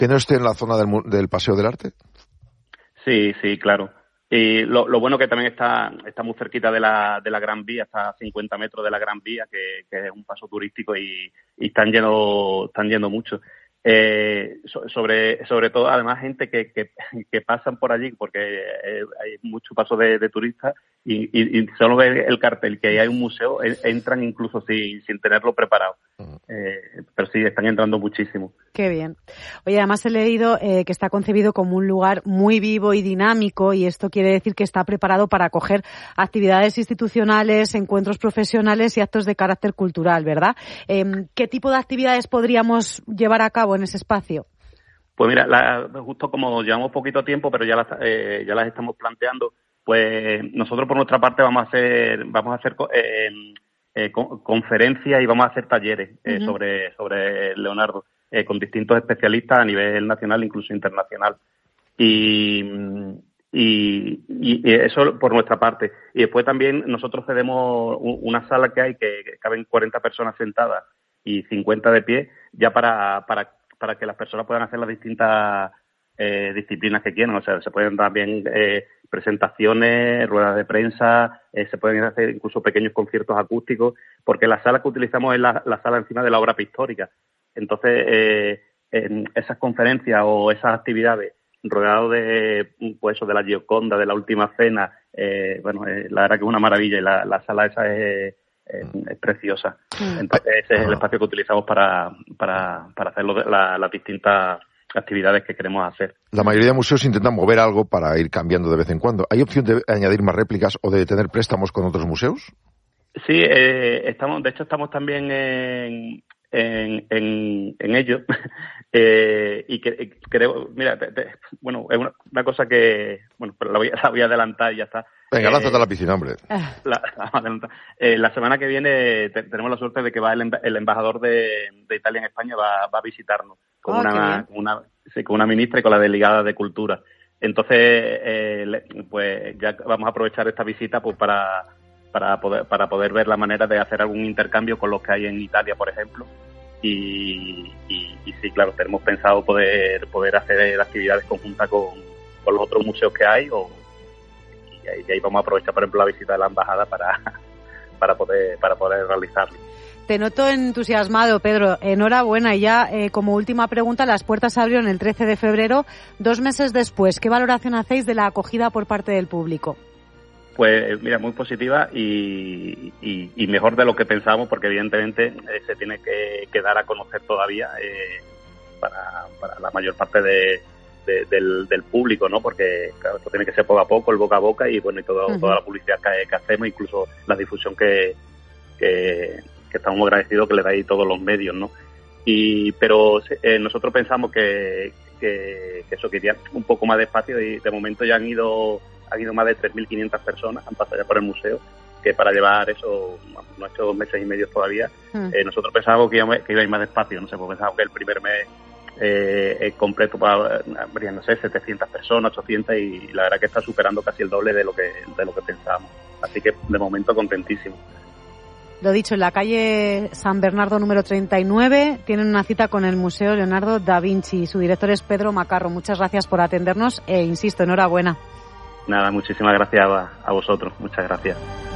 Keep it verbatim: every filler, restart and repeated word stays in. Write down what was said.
que no esté en la zona del, del Paseo del Arte? Sí, sí, claro. Y lo, lo bueno que también está está muy cerquita de la de la Gran Vía, está a cincuenta metros de la Gran Vía, que, que es un paso turístico y, y están yendo están yendo mucho. Eh, so, sobre sobre todo, además, gente que que, que pasan por allí, porque eh, hay mucho paso de, de turistas y, y, y solo ve el cartel que hay un museo, eh, entran incluso sin, sin tenerlo preparado. Eh, pero sí, están entrando muchísimo. Qué bien. Oye, además he leído eh, que está concebido como un lugar muy vivo y dinámico, y esto quiere decir que está preparado para acoger actividades institucionales, encuentros profesionales y actos de carácter cultural, ¿verdad? Eh, ¿Qué tipo de actividades podríamos llevar a cabo en ese espacio? Pues mira, la, justo como llevamos poquito tiempo, pero ya las, eh, ya las estamos planteando, pues nosotros por nuestra parte vamos a hacer, vamos a hacer eh, eh, con, conferencias y vamos a hacer talleres eh, uh-huh. sobre, sobre Leonardo. Eh, con distintos especialistas a nivel nacional, incluso internacional. Y, y, y eso por nuestra parte. Y después también nosotros cedemos una sala que hay que caben cuarenta personas sentadas y cincuenta de pie, ya para, para, para que las personas puedan hacer las distintas eh, disciplinas que quieran. O sea, se pueden también eh, presentaciones, ruedas de prensa, eh, se pueden hacer incluso pequeños conciertos acústicos, porque la sala que utilizamos es la, la sala encima de la obra pictórica. Entonces, eh, en esas conferencias o esas actividades rodeado de, pues eso, de la Gioconda, de la Última Cena, eh, bueno, eh, la verdad que es una maravilla y la, la sala esa es, es, es preciosa. Entonces, ese es el espacio que utilizamos para, para, para hacer lo de, la, las distintas actividades que queremos hacer. La mayoría de museos intentan mover algo para ir cambiando de vez en cuando. ¿Hay opción de añadir más réplicas o de tener préstamos con otros museos? Sí, eh, estamos, de hecho estamos también en... en, en, en ello eh, y que, creo, mira, te, te, bueno, es una, una cosa que, bueno, pero la voy, la voy a adelantar y ya está. Venga, eh, lánzate a la piscina, hombre. La, la, eh, la semana que viene te, tenemos la suerte de que va el, el embajador de, de Italia en España va, va a visitarnos con, oh, una, con, una, sí, con una ministra y con la delegada de Cultura. Entonces, eh, pues ya vamos a aprovechar esta visita pues para para poder para poder ver la manera de hacer algún intercambio con los que hay en Italia, por ejemplo. Y, y, y sí, claro, tenemos pensado poder poder hacer actividades conjuntas con, con los otros museos que hay, o y ahí, y ahí vamos a aprovechar, por ejemplo, la visita de la embajada para para poder para poder realizarlo. Te noto entusiasmado, Pedro. Enhorabuena. Y ya, eh, como última pregunta, las puertas se abrieron el trece de febrero, dos meses después. ¿Qué valoración hacéis de la acogida por parte del público? Pues mira, muy positiva y, y, y mejor de lo que pensábamos, porque evidentemente eh, se tiene que, que dar a conocer todavía eh, para, para la mayor parte de, de, del, del público, ¿no? Porque claro, esto tiene que ser poco a poco, el boca a boca y bueno, y todo, uh-huh. toda la publicidad que, que hacemos, incluso la difusión que, que, que estamos muy agradecidos que le dais todos los medios, ¿no? Y pero eh, nosotros pensamos que, que, que eso que iría un poco más despacio y de momento ya han ido han ido más de tres mil quinientas personas, han pasado ya por el museo, que para llevar eso, no ha hecho dos meses y medio todavía, mm. eh, nosotros pensábamos que iba, que iba a ir más despacio, no sé, pues pensábamos que el primer mes eh, completo para, habría, no sé, setecientas personas, ochocientas, y la verdad que está superando casi el doble de lo que de lo que pensábamos. Así que, de momento, contentísimo. Lo dicho, en la calle San Bernardo número treinta y nueve tienen una cita con el Museo Leonardo da Vinci. Su director es Pedro Macarro. Muchas gracias por atendernos e, insisto, enhorabuena. Nada, muchísimas gracias a, a vosotros. Muchas gracias.